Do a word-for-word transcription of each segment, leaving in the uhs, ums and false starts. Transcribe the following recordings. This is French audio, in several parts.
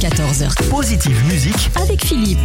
quatorze heures. Positive musique Avec Philippe.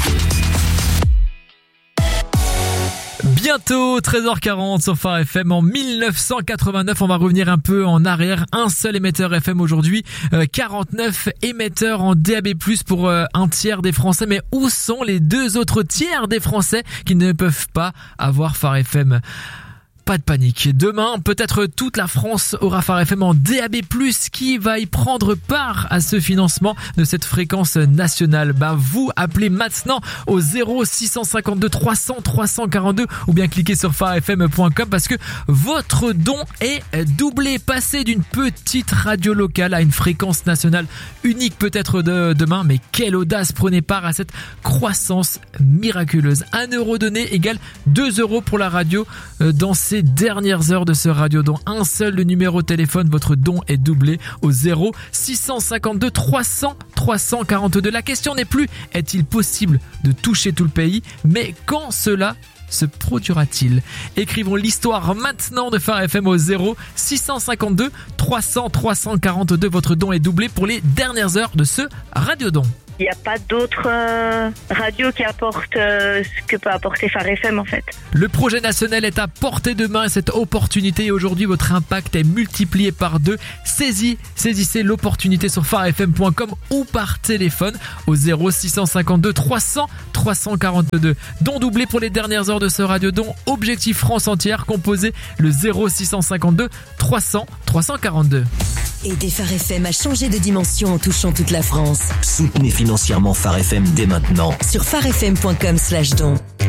Bientôt treize heures quarante sur Phare F M. En dix-neuf cent quatre-vingt-neuf, on va revenir un peu en arrière. Un seul émetteur F M aujourd'hui, euh, quarante-neuf émetteurs en D A B plus, pour euh, un tiers des Français. Mais où sont les deux autres tiers des Français qui ne peuvent pas avoir Phare F M ? Pas de panique. Demain, peut-être toute la France aura Phare F M en D A B plus. Qui va y prendre part à ce financement de cette fréquence nationale? Bah, vous appelez maintenant au zéro six cent cinquante-deux trois cents trois cent quarante-deux ou bien cliquez sur phare f m point com parce que votre don est doublé. Passez d'une petite radio locale à une fréquence nationale unique peut-être de demain, mais quelle audace! Prenez part à cette croissance miraculeuse. Un euro donné égale deux euros pour la radio dans ces dernières heures de ce radio don. Un seul le numéro de téléphone, votre don est doublé au zéro six cent cinquante-deux trois cents trois cent quarante-deux. La question n'est plus est-il possible de toucher tout le pays, mais quand cela se produira-t-il? Écrivons l'histoire maintenant de Phare F M au zéro six cent cinquante-deux trois cents trois cent quarante-deux. Votre don est doublé pour les dernières heures de ce radio don. Il n'y a pas d'autres euh, radios qui apportent euh, ce que peut apporter Phare F M en fait. Le projet national est à portée de main et cette opportunité, et aujourd'hui votre impact est multiplié par deux. Saisis, saisissez l'opportunité sur phare f m point com ou par téléphone au zéro six cent cinquante-deux trois cents trois cent quarante-deux. Don doublé pour les dernières heures de ce radio don. Objectif France entière, composez le zéro six cent cinquante-deux trois cents trois cent quarante-deux. Aidez Phare F M à changer de dimension en touchant toute la France. Soutenez financièrement Phare F M dès maintenant. Sur phare f m point com slash don.